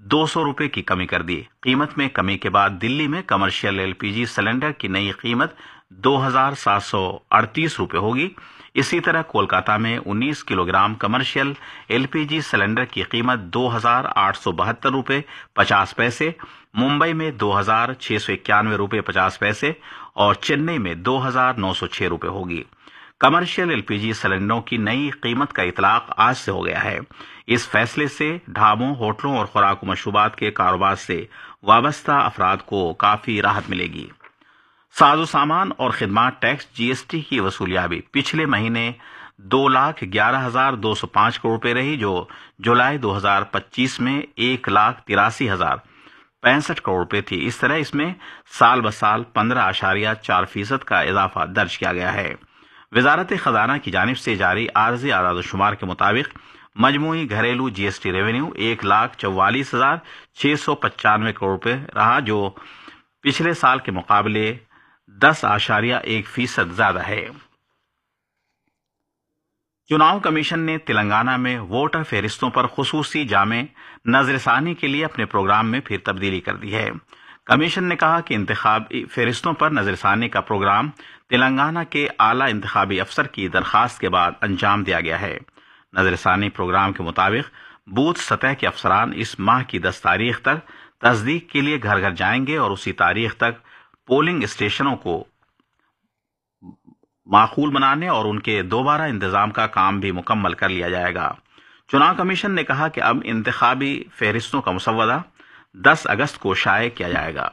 200 रुपये की कमी कर दी। कीमत में कमी के बाद दिल्ली में कमर्शियल एलपीजी सिलेंडर की नई कीमत 2,738 रुपये होगी। इसी तरह कोलकाता में 19 किलोग्राम कमर्शियल एलपीजी सिलेंडर की कीमत 2,872 रुपये 50 पैसे, मुंबई में 2,691 रुपये 50 पैसे और चेन्नई में 2,906 रुपये होगी। कमर्शियल एलपीजी सिलेंडरों की नई कीमत का इतलाक आज से हो गया है। इस फैसले से ढाबों, होटलों और खुराक मशरूबात के कारोबार से वाबस्ता अफराद को काफी राहत मिलेगी। साजो सामान और खिदमात टैक्स जीएसटी की वसूलियाबी पिछले महीने 2,11,205 करोड़ रुपये रही, जो जुलाई 2025 में 1,83,065 करोड़ रुपये थी। इस तरह इसमें साल ब साल 15.4% का इजाफा दर्ज किया गया है। वजारत खजाना की जानिब से जारी आर्जी आदादोशुमार के मुताबिक मजमूई घरेलू जीएसटी रेवेन्यू 1,44,695 करोड़ रुपये रहा, जो पिछले साल के मुकाबले 10.1% ज्यादा है। चुनाव कमीशन ने तेलंगाना में वोटर फहरिस्तों पर खुसूसी जामे नजरसानी के लिए अपने प्रोग्राम में फिर तब्दीली कर दी है। कमीशन ने कहा कि इंतखाबी फहरिस्तों पर नजरसानी का प्रोग्राम तेलंगाना के आला इंतखाबी अफसर की दरखास्त के बाद अंजाम दिया गया है। नजरसानी प्रोग्राम के मुताबिक बूथ सतह के अफसरान इस माह की 10 तारीख तक तस्दीक के लिए घर घर जाएंगे और उसी तारीख तक पोलिंग स्टेशनों को माकूल बनाने और उनके दोबारा इंतजाम का काम भी मुकम्मल कर लिया जाएगा। चुनाव कमीशन ने कहा कि अब इंतखाबी फहरिस्तों का मुसव्वदा 10 अगस्त को शाये किया जाएगा।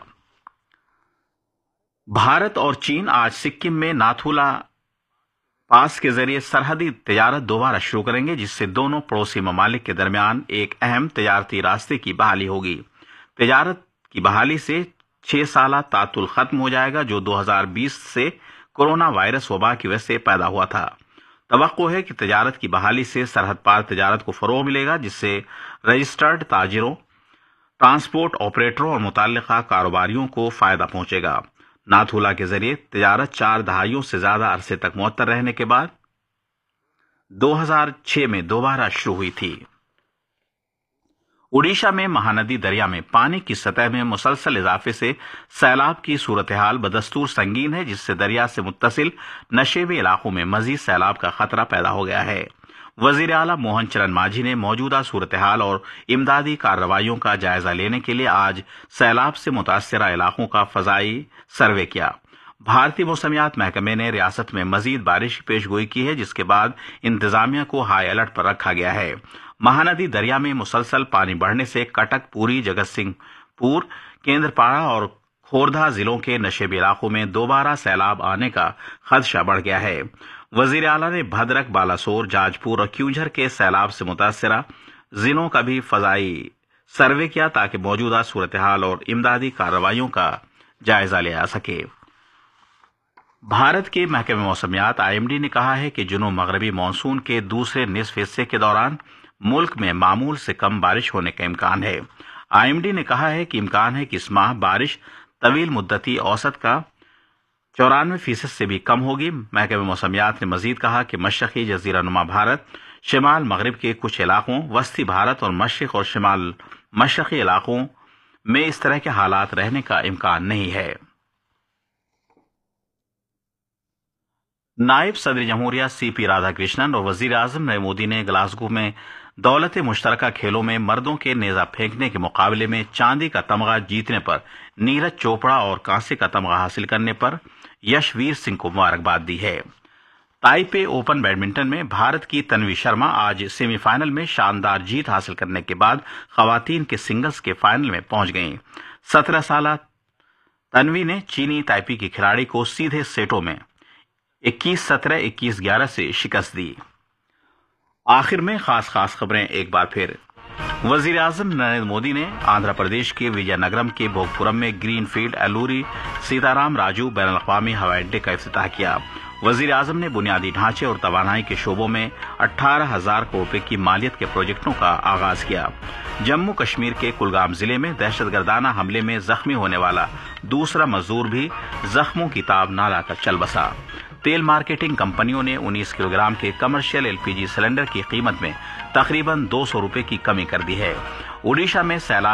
भारत और चीन आज सिक्किम में नाथुला पास के जरिए सरहदी तजारत दोबारा शुरू करेंगे, जिससे दोनों पड़ोसी ममालिक के दरमियान एक अहम तजारती रास्ते की बहाली होगी। तजारत की बहाली से 6 साला तातुल खत्म हो जाएगा, जो 2020 से कोरोना वायरस वबा की वजह से पैदा हुआ था। तवक्को है कि तजारत की बहाली से सरहद पार तजारत को फरोग मिलेगा, जिससे रजिस्टर्ड ताजिरों, ट्रांसपोर्ट ऑपरेटरों और मुतल्लिका कारोबारियों को फायदा पहुंचेगा। नाथुला के जरिए तजारत 4 दहाइयों से ज्यादा अरसे तक मुअत्तर रहने के बाद 2006 में दोबारा शुरू हुई थी। ओडिशा में महानदी दरिया में पानी की सतह में मुसलसल इजाफे से सैलाब की सूरत हाल बदस्तूर संगीन है, जिससे दरिया से मुत्तसिल नशेबी इलाकों में मजीद सैलाब का खतरा पैदा हो गया है। वजीर आला मोहन चरण मांझी ने मौजूदा सूरत हाल और इमदादी कार्रवाइयों का जायजा लेने के लिए आज सैलाब से मुतासरा इलाकों का फजाई सर्वे किया। भारतीय मौसमियात महकमे ने रियासत में मजीद बारिश की पेशगोई की है, जिसके बाद इंतजामिया को हाई अलर्ट पर रखा गया है। महानदी दरिया में मुसलसल पानी बढ़ने से कटक, पुरी, जगत सिंहपुर, केंद्रपाड़ा और खोरधा जिलों के नशेबी इलाकों में दोबारा सैलाब आने का खदशा बढ़ गया है। वजीर आला ने भद्रक, बालासोर, जाजपुर और क्यूझर के सैलाब से मुतासरा जिलों का भी फजाई सर्वे किया, ताकि मौजूदा सूरत हाल और इमदादी कार्रवाइयों का जायजा लिया जा सके। भारत के महकमे मौसमियात आईएमडी ने कहा है कि जुनूब मगरबी मानसून के दूसरे निसफ हिस्से के दौरान मुल्क में मामूल से कम बारिश होने का इम्कान है। आईएमडी ने कहा है कि इम्कान है कि इस माह बारिश तवील मुद्दती औसत का 94% से भी कम होगी। महकमे मौसमियात ने मजीद कहा कि मशरकी जजीरा नुमा भारत, शिमाल मगरब के कुछ इलाकों, वस्ती भारत और मशरक और शिमाल मशरकी इलाकों में इस तरह के हालात रहने का इम्कान नहीं है। नायब सदर जमहूरिया सीपी राधाकृष्णन और वजीर आजम नरेंद्र मोदी ने ग्लासगो में दौलत मुश्तरका खेलों में मर्दों के नेजा फेंकने के मुकाबले में चांदी का तमगा जीतने पर नीरज चोपड़ा और कांसे का तमगा हासिल करने पर यशवीर सिंह को मुबारकबाद दी है। ताइपे ओपन बैडमिंटन में भारत की तन्वी शर्मा आज सेमीफाइनल में शानदार जीत हासिल करने के बाद खवातीन के सिंगल्स के फाइनल में पहुंच गईं। 17 साला तन्वी ने चीनी ताइपी की खिलाड़ी को सीधे सेटों में 21-17, 21-11 से शिकस्त दी। आखिर में खास खबरें एक बार फिर। वजीर आजम नरेंद्र मोदी ने आंध्र प्रदेश के विजयनगरम के भोगपुरम में ग्रीन फील्ड एलूरी सीताराम राजू बैनुल अक़वामी हवाई अड्डे का इफ्तिताह किया। वजीर आजम ने बुनियादी ढांचे और तवानाई के शोबों में 18,000 करोड़ रुपए की मालियत के प्रोजेक्टों का आगाज किया। जम्मू कश्मीर के कुलगाम जिले में दहशतगर्दाना हमले में जख्मी होने वाला दूसरा मजदूर भी जख्मों की ताब ना लाकर चल बसा। तेल मार्केटिंग कंपनियों ने 19 किलोग्राम के कमर्शियल एलपीजी सिलेंडर की कीमत में तकरीबन 200 रुपए की कमी कर दी है। ओडिशा में सैलाब